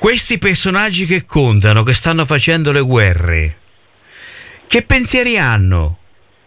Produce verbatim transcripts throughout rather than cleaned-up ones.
questi personaggi che contano, che stanno facendo le guerre, che pensieri hanno?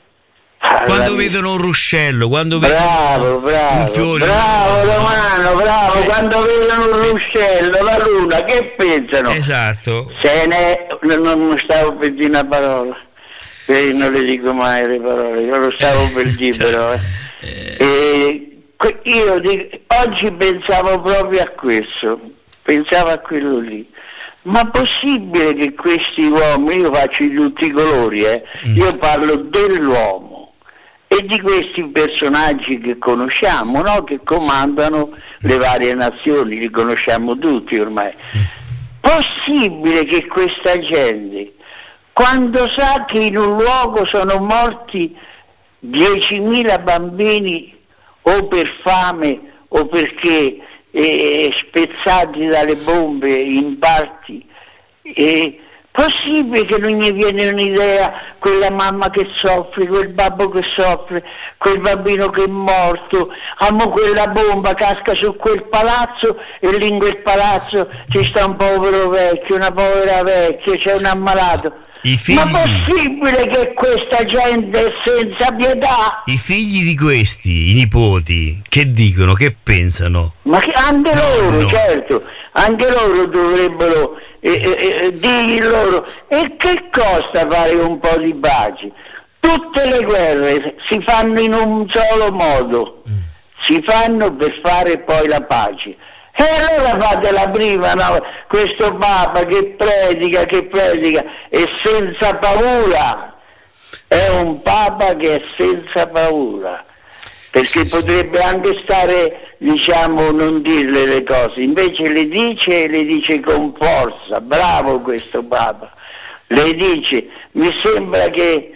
Ah, quando la... vedono un ruscello, quando bravo, vedono bravo, un fiore, bravo Romano, bravo, eh. quando vedono un ruscello, la luna, che pensano? Esatto. Se ne... non stavo per dire una parola, io non le dico mai le parole, io lo stavo per dire però. Eh. E io dico, oggi pensavo proprio a questo, pensavo a quello lì. Ma possibile che questi uomini, io faccio di tutti i colori, eh, mm. io parlo dell'uomo e di questi personaggi che conosciamo, no? Che comandano le varie nazioni, li conosciamo tutti ormai. Mm. Possibile che questa gente, quando sa che in un luogo sono morti diecimila bambini o per fame o perché eh, spezzati dalle bombe in parti, eh, possibile che non gli viene un'idea, quella mamma che soffre, quel babbo che soffre, quel bambino che è morto, amo quella bomba casca su quel palazzo e lì in quel palazzo ci sta un povero vecchio, una povera vecchia, c'è un ammalato. I figli... Ma possibile che questa gente è senza pietà? I figli di questi, i nipoti, che dicono, che pensano? Ma che anche no, loro, no. certo, anche loro dovrebbero eh, eh, dirgli loro, e che costa fare un po' di pace? Tutte le guerre si fanno in un solo modo, mm. si fanno per fare poi la pace. E allora fate la prima, no? Questo Papa che predica, che predica, è senza paura, è un Papa che è senza paura, perché potrebbe anche stare, diciamo, non dirle le cose, invece le dice e le dice con forza, bravo questo Papa, le dice, mi sembra che...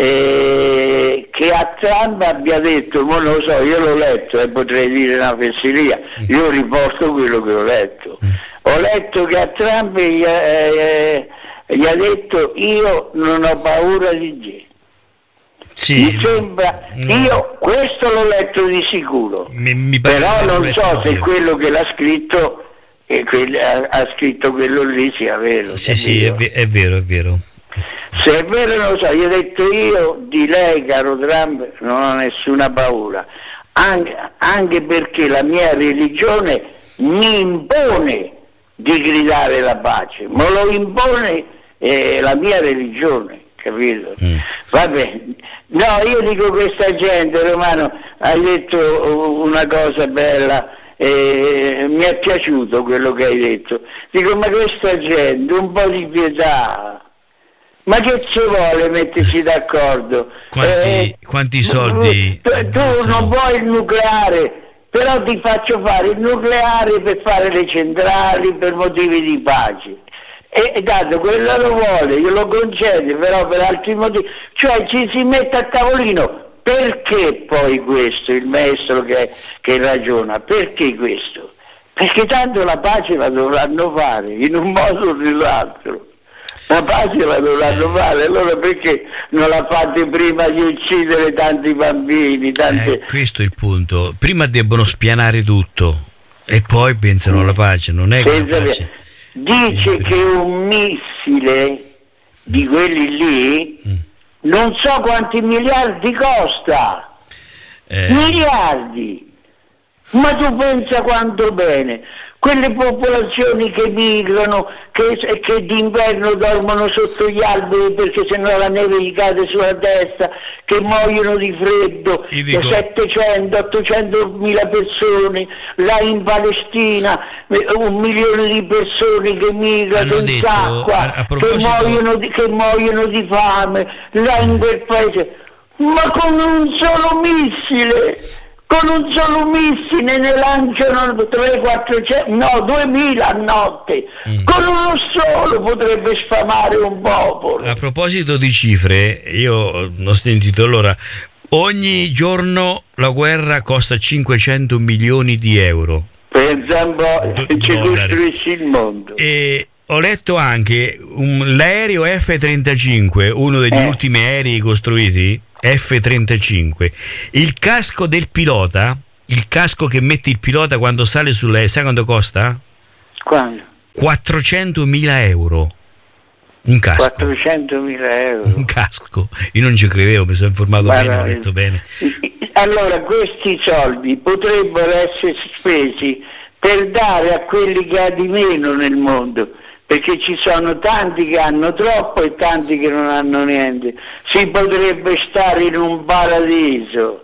Eh, che a Trump abbia detto, non lo so, io l'ho letto e eh, potrei dire una fesseria, io riporto quello che ho letto, ho letto che a Trump gli, eh, gli ha detto io non ho paura di te. Sì. Mi sembra, no. Io questo l'ho letto di sicuro, mi, mi però non so se quello che l'ha scritto e quel, ha, ha scritto quello lì sia vero. Sì, sì, è, è vero, è vero. Se è vero non lo so, io ho detto io di lei, caro Trump, non ho nessuna paura, anche, anche perché la mia religione mi impone di gridare la pace, me lo impone eh, la mia religione, capito? Mm. Va bene, no, io dico questa gente, Romano, hai detto una cosa bella, eh, mi è piaciuto quello che hai detto, dico ma questa gente, un po' di pietà. Ma che ci vuole metterci d'accordo? Quanti, eh, quanti soldi? Tu, tu non vuoi il nucleare, però ti faccio fare il nucleare per fare le centrali per motivi di pace. E, e dato quello lo vuole, glielo concede, però per altri motivi. Cioè ci si mette a tavolino. Perché poi questo, il maestro che, che ragiona, perché questo? Perché tanto la pace la dovranno fare in un modo o nell'altro. La pace la dovranno fare, allora perché non la fate prima di uccidere tanti bambini? Tante... Eh, questo è il punto. Prima debbono spianare tutto e poi pensano alla pace, non è che la pace... Dice che un missile di quelli lì mm. non so quanti miliardi costa. Eh. Miliardi! Ma tu pensa quanto bene. Quelle popolazioni che migrano, che, che d'inverno dormono sotto gli alberi perché sennò la neve gli cade sulla testa, che muoiono di freddo, dico... settecento ottocento mila persone, là in Palestina un milione di persone che migrano senza detto, acqua, a, a proposito... che, muoiono di, che muoiono di fame, là in quel paese, ma con un solo missile! Con un solo missile ne lanciano tre quattrocento, no, duemila a notte. Mm. Con uno solo potrebbe sfamare un popolo. A proposito di cifre, io ho sentito, allora, ogni giorno la guerra costa cinquecento milioni di euro. Pensa un po', Do- ci costruisci il mondo. E ho letto anche un, l'aereo F trentacinque, uno degli eh. ultimi aerei costruiti, F trentacinque, il casco del pilota, il casco che mette il pilota quando sale sull'aereo, sai quando costa? Quando? quattrocentomila euro. Un casco. quattrocentomila euro. Un casco. Io non ci credevo, mi sono informato Ma bene, no, ho detto bene. Allora, questi soldi potrebbero essere spesi per dare a quelli che ha di meno nel mondo, perché ci sono tanti che hanno troppo e tanti che non hanno niente. Si potrebbe stare in un paradiso.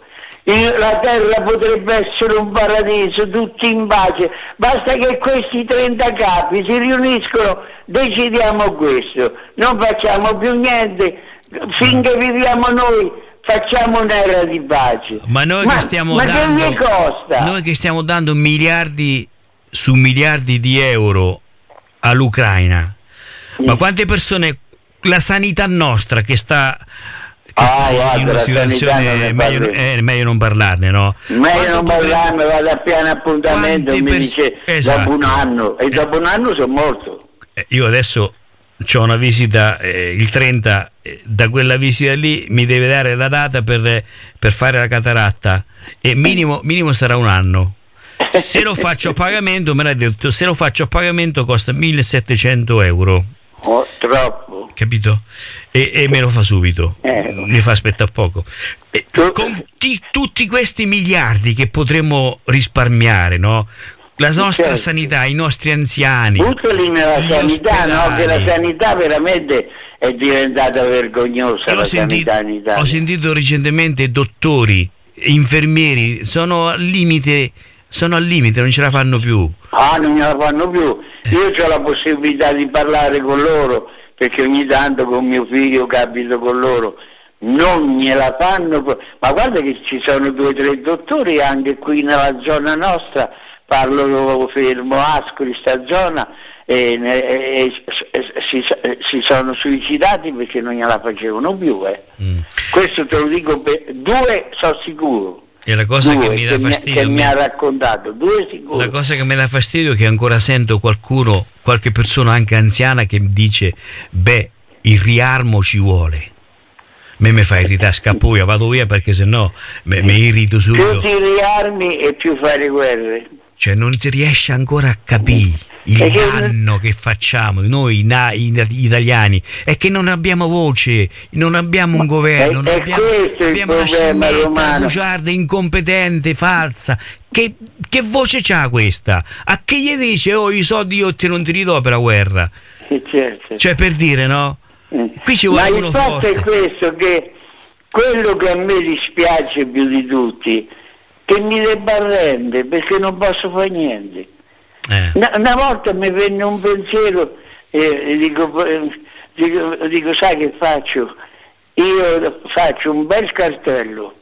La terra potrebbe essere un paradiso, tutti in pace, basta che questi trenta capi si riuniscono, decidiamo questo, non facciamo più niente, finché viviamo noi facciamo un'era di pace. Ma noi ma, che stiamo ma dando, che gli costa? Noi che stiamo dando miliardi su miliardi di euro all'Ucraina, sì. Ma quante persone, la sanità nostra che sta... Che ah, guarda, in una situazione è meglio, è meglio non parlarne, no? Meglio non parlarne, vado a piano appuntamento, mi pers- dice esatto. Dopo un anno, e dopo un anno sono morto. Io adesso ho una visita eh, il trenta, eh, da quella visita lì mi deve dare la data per, per fare la cataratta e minimo, minimo sarà un anno. Se lo faccio a pagamento, me l'ha detto, se lo faccio a pagamento costa millesettecento euro. Oh, troppo. Capito? E, e me lo fa subito, eh. Mi fa aspettare poco. E con t- tutti questi miliardi che potremmo risparmiare, no? La nostra certo. sanità, i nostri anziani. Buttali nella sanità, no? Che la sanità veramente è diventata vergognosa. La sentito, sanità in Italia. Ho sentito recentemente dottori, infermieri, sono al limite. Sono al limite, non ce la fanno più. Ah, non ce la fanno più. Io ho la possibilità di parlare con loro, perché ogni tanto con mio figlio capito con loro. Non gliela fanno. Ma guarda che ci sono due o tre dottori anche qui nella zona nostra, parlo fermo Ascoli, sta zona, e, e, e si, si sono suicidati perché non gliela facevano più. Eh. Mm. Questo te lo dico per due, sono sicuro. E la cosa due, che mi dà che fastidio che mi, mi ha raccontato due sicuro. La cosa che mi dà fastidio è che ancora sento qualcuno, qualche persona anche anziana che dice beh, il riarmo ci vuole. A me mi fa irritare, scappo via, vado via perché sennò mi irrito subito. Più ti riarmi e più fai le guerre. Cioè non si riesce ancora a capire il e danno che... che facciamo noi na, i, gli italiani è che non abbiamo voce, non abbiamo un governo, è, non è abbiamo, abbiamo una scimmetta bugiarda, incompetente, falsa. Che, che voce c'ha questa? A che gli dice oh i soldi io te non ti ridò per la guerra? Sì, certo. Cioè per dire no? Qui ci vuole Ma uno il fatto forte. È questo, che quello che a me dispiace più di tutti, che mi debba arrendere perché non posso fare niente. Eh. Una, una volta mi venne un pensiero e dico, dico, dico sai che faccio? Io faccio un bel cartello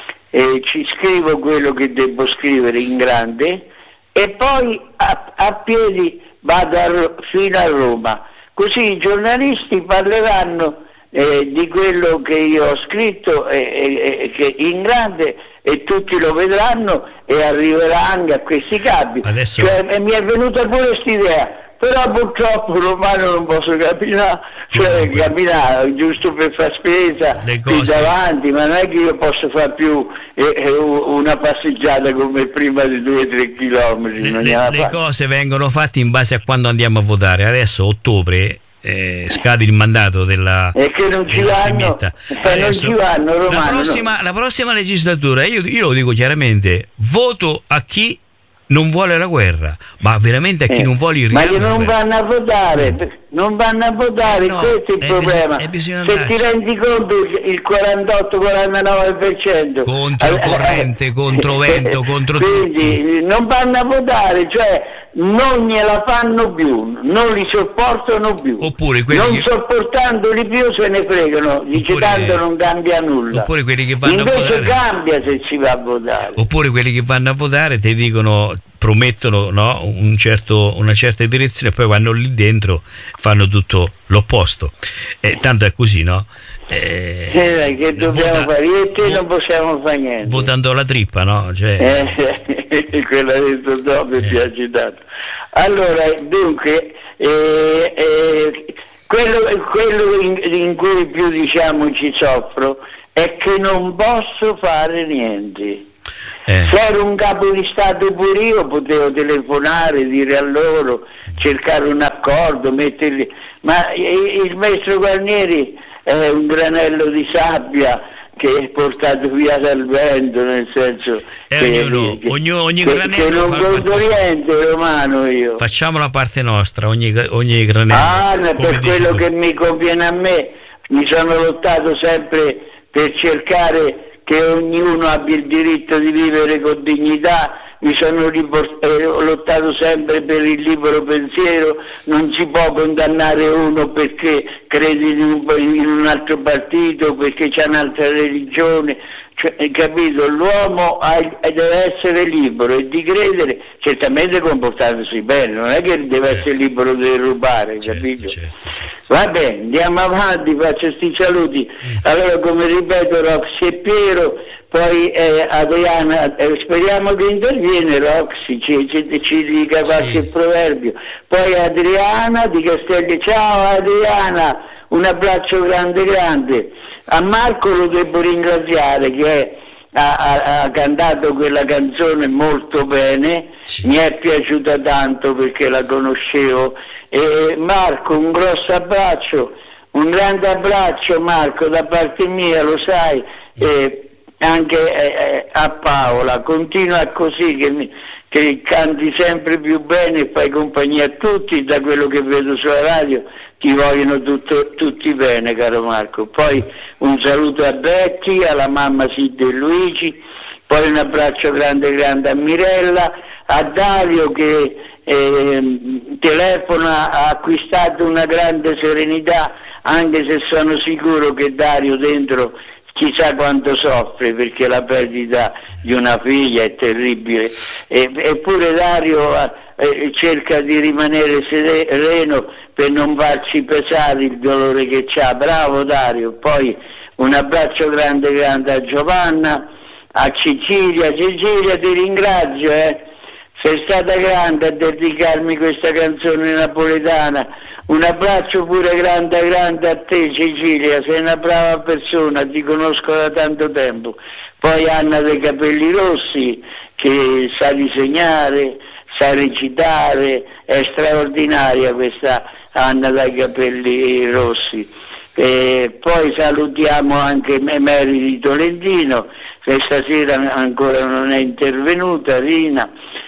e ci scrivo quello che devo scrivere in grande e poi a, a piedi vado a, fino a Roma, così i giornalisti parleranno eh, di quello che io ho scritto e, e, e, che in grande e tutti lo vedranno e arriverà anche a questi capi. Adesso... Cioè, e mi è venuta pure quest'idea, però purtroppo romano non posso camminare, cioè no, camminare giusto per far spesa più davanti, ma non è che io posso fare più eh, eh, una passeggiata come prima di due o tre chilometri. Le, le, le cose vengono fatte in base a quando andiamo a votare. Adesso ottobre Eh, scade il mandato della e che non ci vanno, Adesso, non ci vanno Romano, la, prossima, no. la prossima legislatura io, io lo dico chiaramente, voto a chi non vuole la guerra, ma veramente a chi eh, non vuole il riarmo. Ma che non vanno a votare, mm. non vanno a votare, no, questo è il è problema. Bis- è Se ti rendi conto il quarantotto quarantanove per cento contro corrente, eh, contro vento, contro quindi tutti. Non vanno a votare, cioè non gliela fanno più, non li sopportano più. Oppure quelli non che... sopportandoli più se ne fregano, dice oppure... tanto non cambia nulla. Oppure quelli che vanno Invece a votare. cambia se si va a votare. Oppure quelli che vanno a votare ti dicono, promettono no, un certo, una certa direzione e poi vanno lì dentro, fanno tutto l'opposto. Eh, tanto è così, no? Eh, eh, che dobbiamo vota, fare? Io e te vo- non possiamo fare niente. Votando la trippa, no? Cioè... Eh, quella detto dopo mi ha citato. Allora, dunque, eh, eh, quello, quello in, in cui più diciamo ci soffro è che non posso fare niente. Eh. Se ero un capo di Stato pure io potevo telefonare, dire a loro, cercare un accordo, metterli... ma il maestro Guarnieri è un granello di sabbia che è portato via dal vento, nel senso eh, che, ognuno, che, ogni, ogni che, granello che non fa conto niente, Romano, io. Facciamo la parte nostra, ogni, ogni granello. Ah, per quello tu. che mi conviene a me, mi sono lottato sempre per cercare che ognuno abbia il diritto di vivere con dignità, mi sono riport- eh, lottato sempre per il libero pensiero, non si può condannare uno perché crede in un, in un altro partito, perché c'è un'altra religione, cioè, capito? L'uomo ha, deve essere libero e di credere, certamente comportandosi bene, non è che deve essere libero di rubare, certo, capito? Certo, certo. Va bene, andiamo avanti, faccio sti saluti. Mm. Allora, come ripeto, Roxy e Piero, poi eh, Adriana, eh, speriamo che interviene Roxy, ci, ci, ci dica qualche sì. proverbio. Poi Adriana di Castelli, ciao Adriana, un abbraccio grande grande. A Marco lo devo ringraziare che è, ha, ha, ha cantato quella canzone molto bene, sì. mi è piaciuta tanto perché la conoscevo. E Marco, un grosso abbraccio, un grande abbraccio Marco da parte mia, lo sai, e anche eh, a Paola, continua così che, mi, che canti sempre più bene e fai compagnia a tutti, da quello che vedo sulla radio ti vogliono tutto, tutti bene, caro Marco. Poi un saluto a Betty, alla mamma Silvia e Luigi, poi un abbraccio grande grande a Mirella, a Dario che eh, telefona, ha acquistato una grande serenità, anche se sono sicuro che Dario dentro chissà quanto soffre, perché la perdita di una figlia è terribile, e, eppure Dario eh, cerca di rimanere sereno per non farci pesare il dolore che c'ha. Bravo Dario. Poi un abbraccio grande grande a Giovanna, a Cecilia. Cecilia, ti ringrazio, eh. sei stata grande a dedicarmi questa canzone napoletana. Un abbraccio pure grande grande a te Cecilia, sei una brava persona, ti conosco da tanto tempo. Poi Anna dei capelli rossi che sa disegnare, sa recitare, è straordinaria questa Anna dai capelli rossi. E poi salutiamo anche Mary di Tolentino che stasera ancora non è intervenuta, Rina.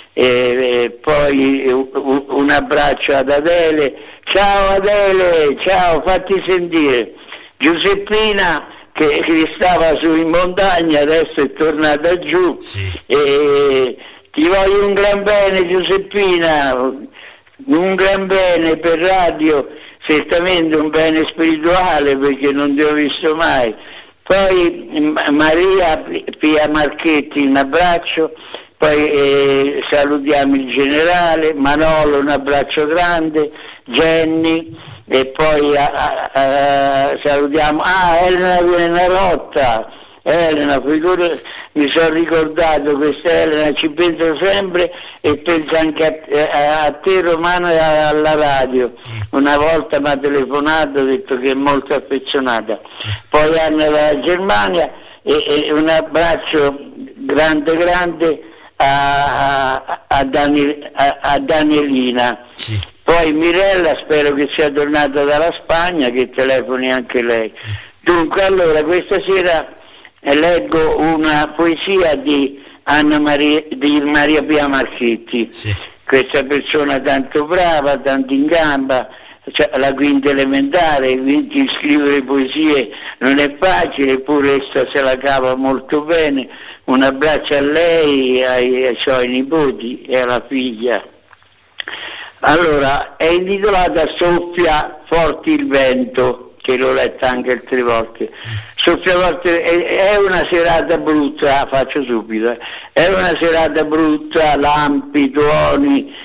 E poi un abbraccio ad Adele, ciao Adele, ciao, fatti sentire. Giuseppina che, che stava su in montagna adesso è tornata giù, sì. E ti voglio un gran bene Giuseppina, un gran bene per radio, certamente un bene spirituale perché non ti ho visto mai. Poi Maria Pia Marchetti, un abbraccio. Poi eh, salutiamo il generale, Manolo, un abbraccio grande, Jenny, e poi a, a, a, salutiamo, ah, Elena Venarotta, Elena, figura, mi sono ricordato questa Elena, ci penso sempre e penso anche a, a, a te Romano e a, alla radio. Una volta mi ha telefonato, ha detto che è molto affezionata. Poi Anna dalla Germania e, e un abbraccio grande grande A, a, Daniel, a, a Danielina, sì. Poi Mirella spero che sia tornata dalla Spagna, che telefoni anche lei. Dunque allora questa sera leggo una poesia di Anna Maria, di Maria Pia Marchetti, sì. Questa persona tanto brava, tanto in gamba, cioè la quinta elementare, quindi scrivere poesie non è facile, eppure essa se la cava molto bene. Un abbraccio a lei, ai, ai suoi nipoti e alla figlia. Allora, è intitolata Soffia forte il vento, che l'ho letta anche altre volte. Soffia forte, è, è una serata brutta, faccio subito, è una serata brutta, lampi, tuoni,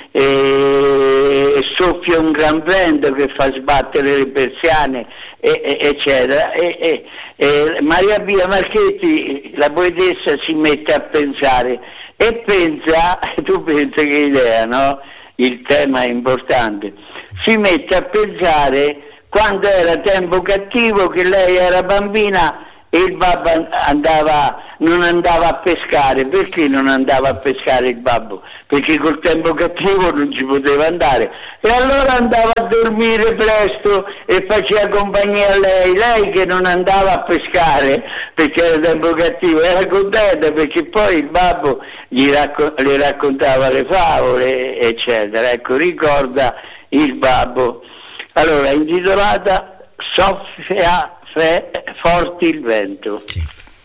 e soffia un gran vento che fa sbattere le persiane, e, e, eccetera. E, e, e Maria Pia Marchetti, la poetessa, si mette a pensare e pensa, tu pensi che idea, no? Il tema è importante. Si mette a pensare quando era tempo cattivo, che lei era bambina e il babbo andava, non andava a pescare. Perché non andava a pescare il babbo? Perché col tempo cattivo non ci poteva andare, e allora andava a dormire presto e faceva compagnia a lei, lei che non andava a pescare perché era tempo cattivo, era contenta perché poi il babbo gli racco- le raccontava le favole, eccetera. Ecco, ricorda il babbo. Allora, intitolata Soffia Fe- Forti il vento. Sì.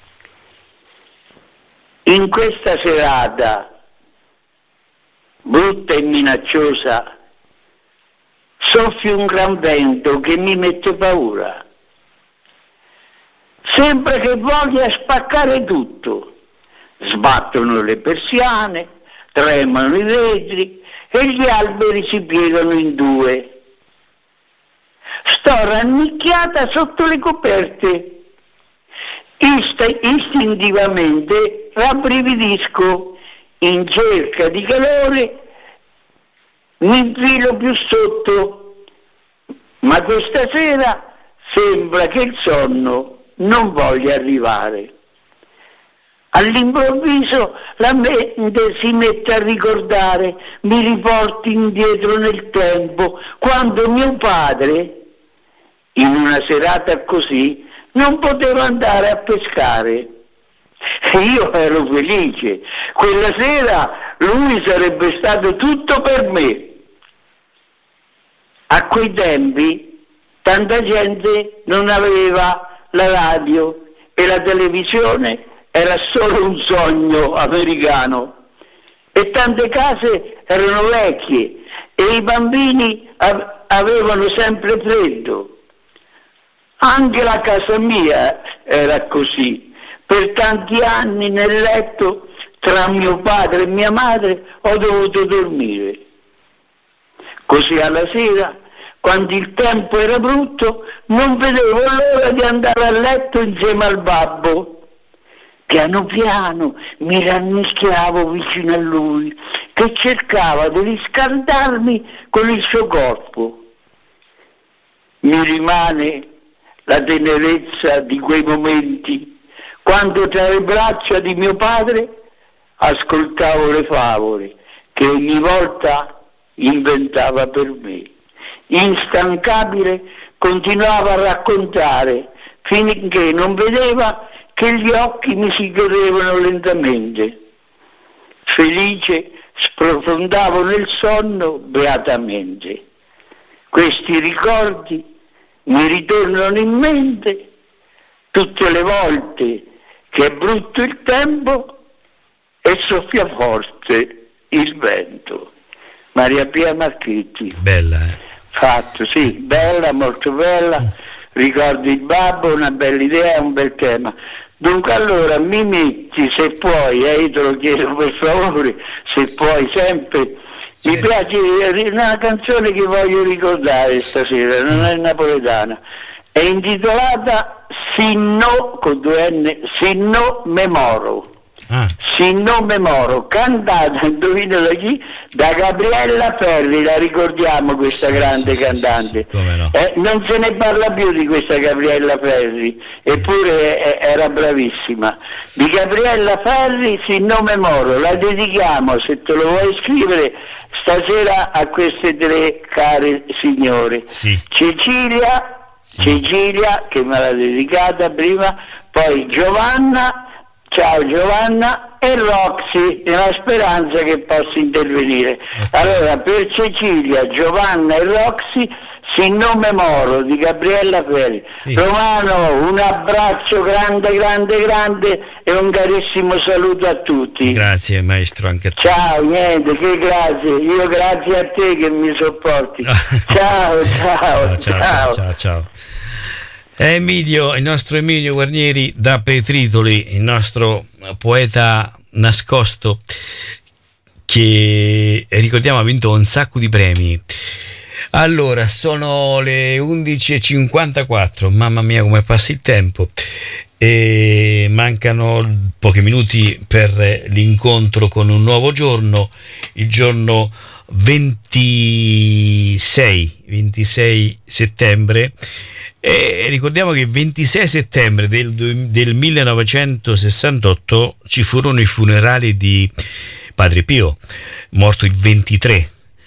In questa serata brutta e minacciosa soffia un gran vento che mi mette paura. Sembra che voglia spaccare tutto. Sbattono le persiane, tremano i vetri e gli alberi si piegano in due. Sto rannicchiata sotto le coperte. Ist- istintivamente rabbrividisco in cerca di calore, mi infilo più sotto, ma questa sera sembra che il sonno non voglia arrivare. All'improvviso la mente si mette a ricordare, mi riporti indietro nel tempo, quando mio padre, in una serata così, non poteva andare a pescare. E io ero felice. Quella sera lui sarebbe stato tutto per me. A quei tempi tanta gente non aveva la radio e la televisione era solo un sogno americano, e tante case erano vecchie e i bambini av- avevano sempre freddo. Anche la casa mia era così. Per tanti anni nel letto tra mio padre e mia madre ho dovuto dormire. Così alla sera, quando il tempo era brutto, non vedevo l'ora di andare a letto insieme al babbo. Piano piano mi rannicchiavo vicino a lui, che cercava di riscaldarmi con il suo corpo. Mi rimane la tenerezza di quei momenti, quando tra le braccia di mio padre ascoltavo le favole che ogni volta inventava per me. Instancabile continuava a raccontare finché non vedeva che gli occhi mi si chiudevano lentamente. Felice sprofondavo nel sonno beatamente. Questi ricordi mi ritornano in mente tutte le volte che è brutto il tempo e soffia forte il vento. Maria Pia Marchetti. Bella, eh? Fatto, sì, bella, molto bella. Ricordi il babbo, una bella idea, un bel tema. Dunque allora mi metti, se puoi, eh, io te lo chiedo per favore, se puoi sempre. Sì. Mi piace una canzone che voglio ricordare stasera, non è napoletana. È intitolata Sinno, con due N, Sinno Memoro. Ah. Sinno Memoro, cantata, indovina da chi? Da Gabriella Ferri, la ricordiamo questa sì, grande sì, cantante. Sì, sì, no. eh, non se ne parla più di questa Gabriella Ferri, eppure eh, era bravissima. Di Gabriella Ferri, Sinno Memoro, la dedichiamo, se te lo vuoi scrivere, stasera a queste tre care signore. Sì. Cecilia, sì. Cecilia, che me l'ha dedicata prima, poi Giovanna, ciao Giovanna, e Roxy, nella speranza che possa intervenire. Allora, per Cecilia, Giovanna e Roxy, Sinno Memoro di Gabriella Ferri. Sì. Romano, un abbraccio grande, grande, grande e un carissimo saluto a tutti. Grazie maestro, anche a te. Ciao, niente, che grazie. Io grazie a te che mi sopporti. Ciao, ciao, ciao, ciao, ciao. ciao, ciao. È Emilio, il nostro Emilio Guarnieri da Petritoli, il nostro poeta nascosto che, ricordiamo, ha vinto un sacco di premi. Allora, sono le undici e cinquantaquattro, mamma mia come passa il tempo, e mancano pochi minuti per l'incontro con un nuovo giorno, il giorno ventisei settembre. E ricordiamo che il ventisei settembre del, del millenovecentosessantotto ci furono i funerali di Padre Pio, morto il ventitré.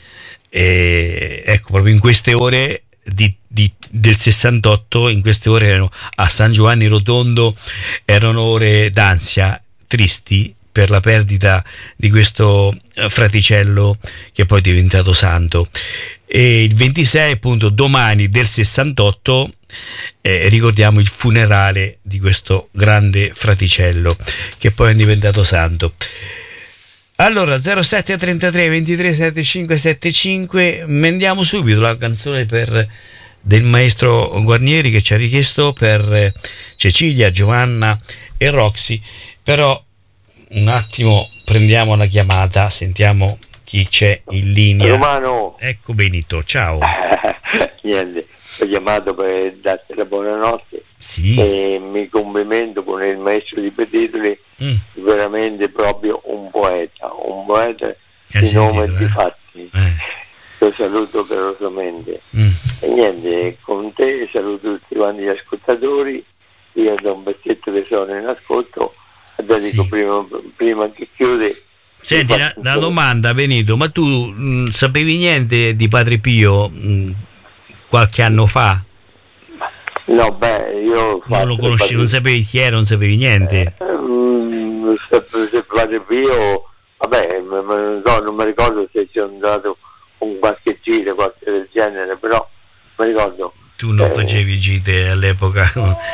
E ecco, proprio in queste ore di, di, del sessantotto, in queste ore erano a San Giovanni Rotondo, erano ore d'ansia, tristi per la perdita di questo fraticello che poi è diventato santo. E il ventisei, appunto, domani del sessantotto, eh, ricordiamo il funerale di questo grande fraticello che poi è diventato santo. Allora, zero sette trentatré ventitré settantacinque settantacinque, mandiamo subito la canzone per del maestro Guarnieri che ci ha richiesto per Cecilia, Giovanna e Roxy. Però un attimo, prendiamo la chiamata, sentiamo chi c'è in linea. Romano. Ecco Benito, ciao. Niente, ho chiamato per darti la buonanotte. Sì. E mi complimento con il maestro di Petitoli, mm. veramente proprio un poeta, un poeta di nome e di eh? fatti. Eh. Lo saluto calorosamente. Mm. E niente, con te saluto tutti quanti gli ascoltatori. Io do un pezzetto che sono in ascolto, dedico sì. prima, prima che chiude. Senti, la, la domanda, Benito, ma tu mh, sapevi niente di Padre Pio mh, qualche anno fa? No, beh, io... Non lo conoscevi, non sapevi chi era, non sapevi niente? Eh, mh, se, se Padre Pio, vabbè, m- m- no, non mi ricordo se ci sono andato con qualche gita, qualche del genere, però mi ricordo... Tu non eh, facevi gite all'epoca?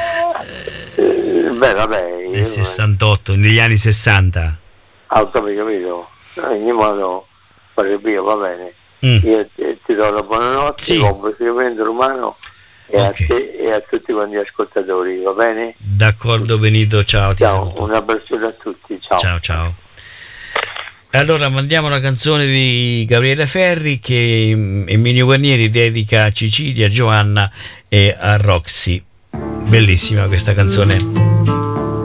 Eh, beh, vabbè... Nel sessantotto, negli anni sessanta? Ah, ho capito, capito. In ogni modo, Padre Pio, va bene. Mm. Io ti, ti do la buonanotte, sì. Buon proseguimento romano e okay. a te e a tutti quanti gli ascoltatori, va bene? D'accordo Benito, ciao. Ciao, un abbraccio a tutti, ciao. Ciao, ciao. Allora mandiamo la canzone di Gabriele Ferri che Emilio Guarnieri dedica a Cecilia, a Giovanna e a Roxy. Bellissima questa canzone.